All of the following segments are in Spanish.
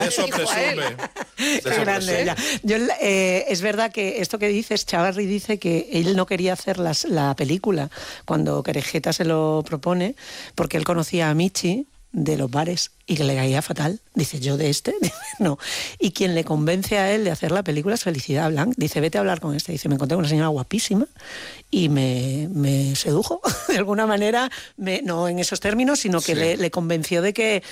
Eso presume. Qué grande ella. Es verdad que esto que dices, Chavarri dice que él no quería hacer la película cuando Querejeta se lo propone, porque él conocía a Michi de los bares y que le caía fatal. Dice, yo de este, no. Y quien le convence a él de hacer la película es Felicidad Blanc. Dice, vete a hablar con este. Dice, me encontré con una señora guapísima y me sedujo de alguna manera, no en esos términos, sino que le convenció de que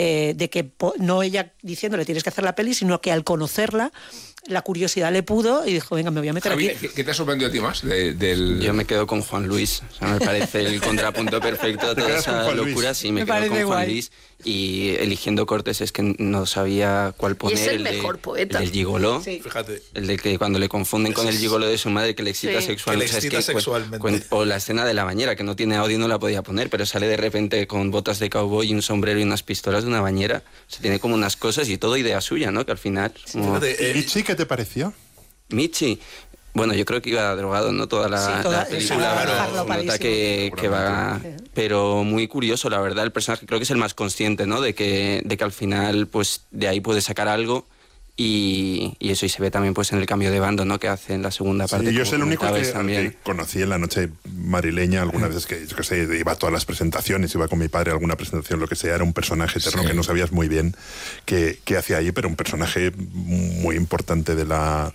no ella diciéndole tienes que hacer la peli, sino que al conocerla la curiosidad le pudo y dijo, venga, me voy a meter Javi, aquí. ¿qué te ha sorprendido a ti más? Yo me quedo con Juan Luis. O sea, me parece el contrapunto perfecto a toda esa locura. Sí, me quedo con Juan Luis. Y eligiendo cortes es que no sabía cuál poner. Y es el mejor poeta. El del gigoló. Sí. Fíjate. El de que cuando le confunden con el gigoló de su madre que le excita sexualmente. Que le excita sexualmente. O la escena de la bañera, que no tiene audio, no la podía poner, pero sale de repente con botas de cowboy y un sombrero y unas pistolas de una bañera. O sea, tiene como unas cosas y todo idea suya, ¿no? Que al final... Como... Fíjate, ¿Michi qué te pareció? Michi, bueno, yo creo que iba drogado, ¿no? Toda la película, nota que va... Pero muy curioso, la verdad, el personaje creo que es el más consciente, ¿no? De que al final, pues, de ahí puede sacar algo y eso, y se ve también pues en el cambio de bando, ¿no? Que hace en la segunda parte. Sí, yo soy el único que conocí en la noche madrileña algunas veces que, yo qué sé, iba a todas las presentaciones, iba con mi padre a alguna presentación, lo que sea, era un personaje eterno que no sabías muy bien qué hacía ahí, pero un personaje muy importante de la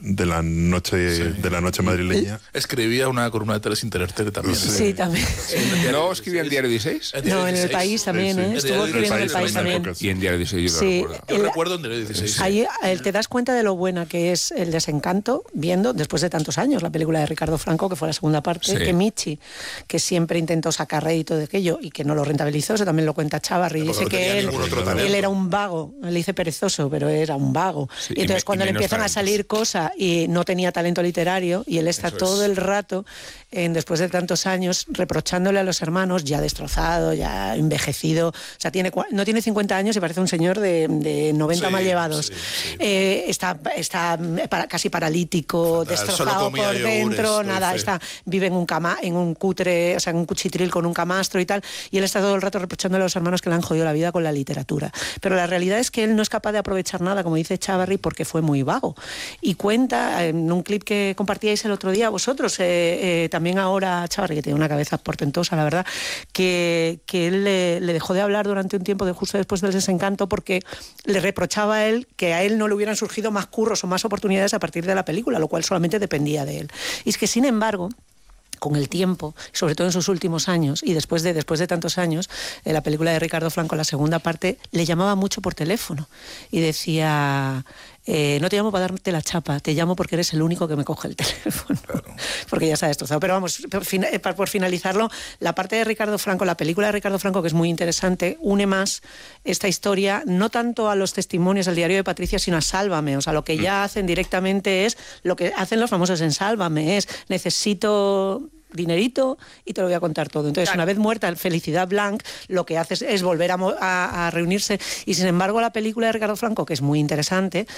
noche madrileña. Escribía una columna de Teles Intertele también. Sí, también. ¿No escribía en Diario 16? No, en El País también, ¿eh? Estuvo escribiendo en El País también. Y en Diario 16 yo lo recuerdo. Yo recuerdo en Diario 16. Ahí te das cuenta de lo buena que es El Desencanto, viendo, después de tantos años, la película de Ricardo Franco, que fue la segunda parte, que Michi, que siempre intentó sacar rédito de aquello y que no lo rentabilizó, eso también lo cuenta Chavarri, dice que él era un vago, le dice perezoso, pero era un vago. Sí, y entonces cuando le empiezan a salir cosas y no tenía talento literario, y él está todo el rato, después de tantos años, reprochándole a los hermanos, ya destrozado, ya envejecido, o sea, no tiene 50 años y parece un señor de 90 mal llevados. Está casi paralítico, destrozado por dentro, vive en un cutre, o sea, en un cuchitril con un camastro y tal, y él está todo el rato reprochándole a los hermanos que le han jodido la vida con la literatura. Pero la realidad es que él no es capaz de aprovechar nada, como dice Chavarri, porque fue muy vago. Y cuenta, en un clip que compartíais el otro día vosotros, también ahora Chavarri, que tiene una cabeza portentosa, la verdad, que él le dejó de hablar durante un tiempo, justo después del Desencanto, porque le reprochaba a él que a él no le hubieran surgido más curros o más oportunidades a partir de la película, lo cual solamente dependía de él. Y es que, sin embargo, con el tiempo, sobre todo en sus últimos años, y después de tantos años, la película de Ricardo Franco, la segunda parte, le llamaba mucho por teléfono y decía... no te llamo para darte la chapa, te llamo porque eres el único que me coge el teléfono. Claro. Porque ya se ha destrozado. Pero vamos, por finalizarlo, la parte de Ricardo Franco, la película de Ricardo Franco, que es muy interesante, une más esta historia, no tanto a los testimonios del diario de Patricia, sino a Sálvame. O sea, lo que ya hacen directamente es lo que hacen los famosos en Sálvame, es necesito dinerito y te lo voy a contar todo. Entonces, una vez muerta Felicidad Blanc, lo que hace es volver a reunirse, y sin embargo la película de Ricardo Franco, que es muy interesante,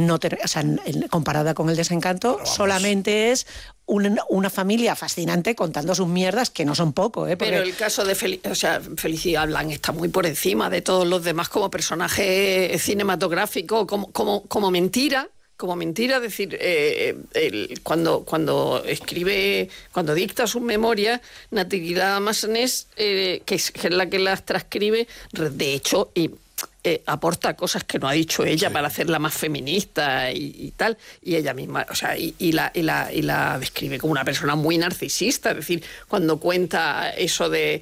comparada con El Desencanto, solamente es una familia fascinante contando sus mierdas, que no son poco, ¿eh? Pero el caso de Felicidad Blanc está muy por encima de todos los demás como personaje cinematográfico, como mentira. Como mentira, es decir, cuando dicta sus memorias, Natividad Massanés, que es la que las transcribe, de hecho, aporta cosas que no ha dicho ella para hacerla más feminista y tal, y ella misma, o sea, y la describe como una persona muy narcisista. Es decir, cuando cuenta eso que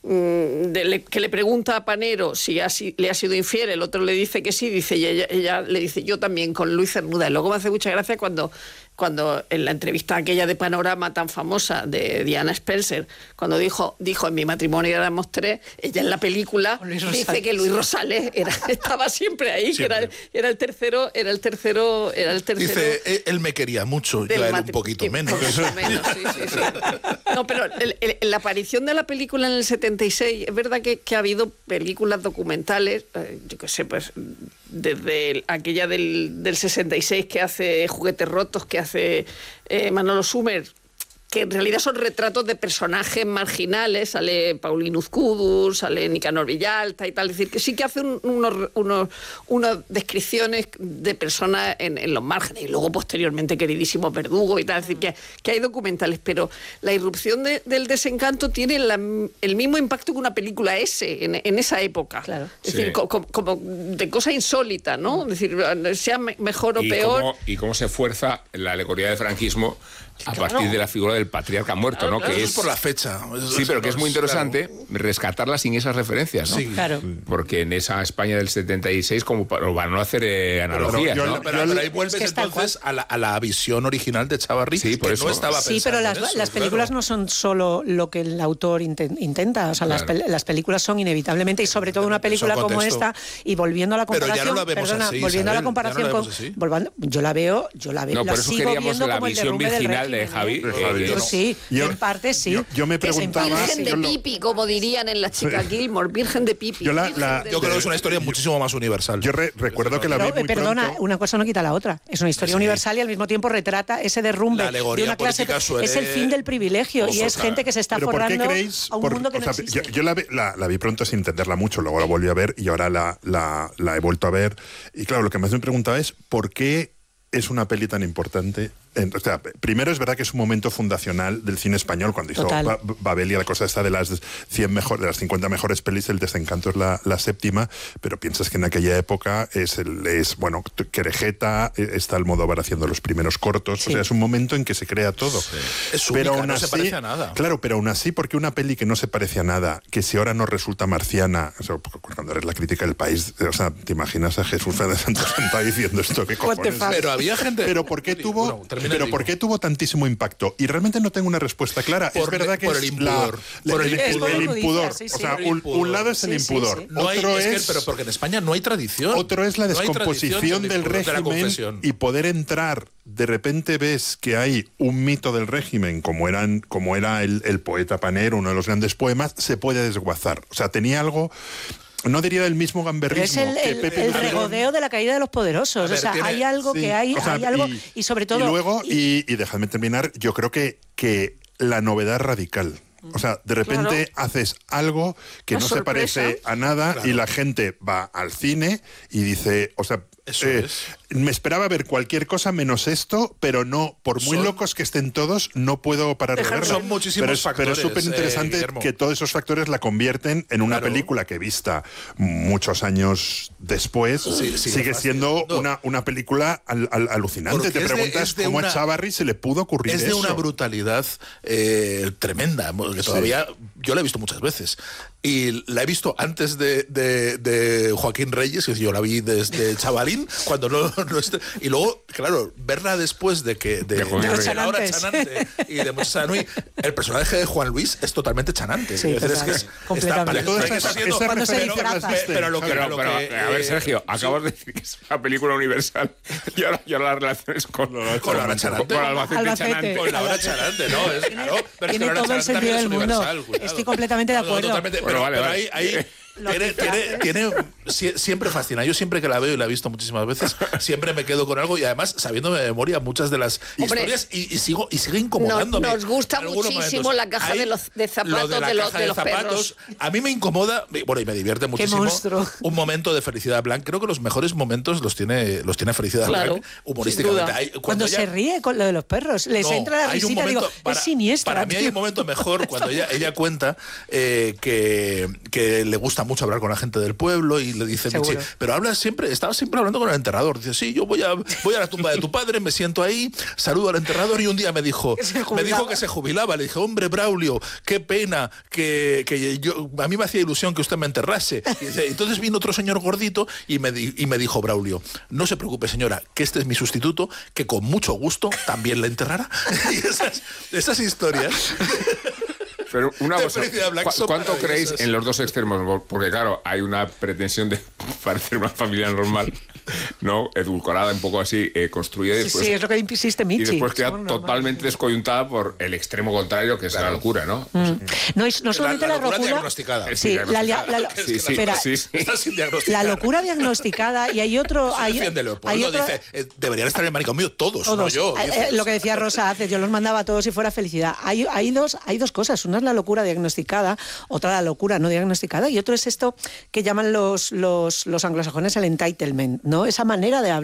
le pregunta a Panero si le ha sido infiel, el otro le dice que sí, dice, y ella le dice, yo también, con Luis Cernuda. Y luego me hace mucha gracia cuando en la entrevista aquella de Panorama tan famosa de Diana Spencer, cuando dijo en mi matrimonio éramos 3, ella en la película dice que Luis Rosales estaba siempre ahí, siempre. Que era el tercero. Dice, él me quería mucho, yo era un poquito menos. Sí. No, pero la aparición de la película en el 76, es verdad que ha habido películas documentales, yo qué sé, pues desde aquella del 66 que hace Juguetes Rotos, que hace Manolo Sumer, en realidad son retratos de personajes marginales. Sale Paulino Uzcudu, sale Nicanor Villalta y tal. Es decir, que sí que hace unas descripciones de personas en los márgenes. Y luego, posteriormente, queridísimos Verdugo y tal. Es decir, que hay documentales. Pero la irrupción del desencanto tiene el mismo impacto que una película en esa época. Claro. Es decir, como de cosa insólita, ¿no? Es decir, sea mejor o peor. Y cómo se fuerza la alegoría del franquismo a partir de la figura del patriarca muerto, ¿no? Que es por la fecha. Sí, pero que es muy interesante rescatarla sin esas referencias, ¿no? Sí, claro. Porque en esa España del 76, como para no hacer analogías, ¿no? Pero ahí vuelves entonces a la visión original de Chávarri, sí, por que eso. no estaba pensando. Sí, pero las películas no son solo lo que el autor intenta. O sea, las películas son inevitablemente, y sobre todo una película como esta, y volviendo a la comparación. Pero ya no la vemos así, volviendo a la comparación con. Yo la veo. No, por eso queríamos la visión virginal de Javi. Pues sí, en parte sí. Yo me preguntaba... Virgen de pipi, como dirían en La chica Gilmore, virgen de pipi. Yo creo que es una historia muchísimo más universal. Yo recuerdo que la vi muy perdona, pronto. una cosa no quita la otra. Es una historia universal y al mismo tiempo retrata ese derrumbe de una clase. Es el fin del privilegio y es gente que se está forrando a un mundo que no existe. Yo la vi pronto sin entenderla mucho, luego la volví a ver y ahora la he vuelto a ver. Y claro, lo que más me preguntaba es ¿por qué es una peli tan importante? O sea, primero es verdad que es un momento fundacional del cine español, cuando hizo Babel y la cosa esta de las 50 mejores pelis, El desencanto es la séptima, pero piensas que en aquella época bueno, Querejeta, está Almodóvar haciendo los primeros cortos, o sea, es un momento en que se crea todo. Sí. Es pero única, aún así, no se parece a nada. Claro, pero aún así, porque una peli que no se parece a nada, que si ahora nos resulta marciana, o sea, cuando eres la crítica del país, o sea, te imaginas a Jesús de Santo Santa diciendo esto, ¿qué cojones? Pero había gente... Pero ¿por qué tuvo tantísimo impacto? Y realmente no tengo una respuesta clara. Es verdad que por el impudor. El impudor. O sea, un lado es el impudor. Sí. No otro es pero porque en España no hay tradición. Otro es la descomposición del régimen, y poder entrar. De repente ves que hay un mito del régimen, como era el poeta Panero, uno de los grandes poemas, se puede desguazar. O sea, tenía algo... No diría del mismo gamberrismo. Es el regodeo de la caída de los poderosos. Ver, hay algo que hay, algo, y sobre todo... Y luego, y dejadme terminar, yo creo que la novedad radical. O sea, de repente haces algo que no se parece a nada y la gente va al cine y dice, o sea... Me esperaba ver cualquier cosa menos esto, pero no, por muy locos que estén todos, no puedo parar de verla. Son muchísimos factores. Pero es súper interesante que todos esos factores la convierten en una película que, vista muchos años después, sigue siendo una película alucinante. Te preguntas cómo a Chávarri se le pudo ocurrir eso. Es de una brutalidad tremenda, que todavía yo la he visto muchas veces. Y la he visto antes de Joaquín Reyes, que yo la vi desde chavalín, cuando no y luego, claro, verla después de la hora chanante y de mucho Sanui, el personaje de Juan Luis es totalmente chanante. Sí, es que a ver, Sergio, acabas de decir que es una película universal y ahora las relaciones con la hora chanante. Con Albacete. Con la hora chanante, ¿no? Es claro, pero tiene todo el sentido del mundo. Estoy completamente de acuerdo. Pero ahí siempre fascina. Yo siempre que la veo, y la he visto muchísimas veces, siempre me quedo con algo, y además sabiéndome de memoria muchas de las historias, y sigue incomodándome. Nos gusta muchísimo la caja de zapatos de los perros. A mí me incomoda, bueno, y me divierte muchísimo un momento de Felicidad Blanc. Creo que los mejores momentos los tiene Felicidad Blanc humorísticamente. Cuando se ríe con lo de los perros, les entra la risita, digo, es siniestra. Para mí hay un momento mejor cuando ella cuenta que le gusta mucho hablar con la gente del pueblo, y le dice Michi, pero estaba siempre hablando con el enterrador. Dice, sí, yo voy a la tumba de tu padre, me siento ahí, saludo al enterrador, y un día me dijo que se jubilaba. Le dije, hombre, Braulio, qué pena que a mí me hacía ilusión que usted me enterrase. Y dice, entonces vino otro señor gordito y me dijo, Braulio, no se preocupe, señora, que este es mi sustituto, que con mucho gusto también le enterrará. Y esas historias... Pero una cosa, ¿cuánto creéis en los dos extremos? Porque claro, hay una pretensión de parecer una familia normal ¿no? Edulcorada, un poco así, construida. Y después, sí, es lo que insiste Michi. Y después queda totalmente descoyuntada por el extremo contrario, que es la locura, ¿no? No solamente la locura diagnosticada. Sí, la locura diagnosticada, y hay otro... dice, deberían estar en el manicomio todos, no yo. Lo que decía Rosa hace, yo los mandaba a todos si fuera felicidad. Hay dos cosas. Una es la locura diagnosticada, otra la locura no diagnosticada, y otro es esto que llaman los anglosajones el entitlement, ¿no? Esa manera de hablar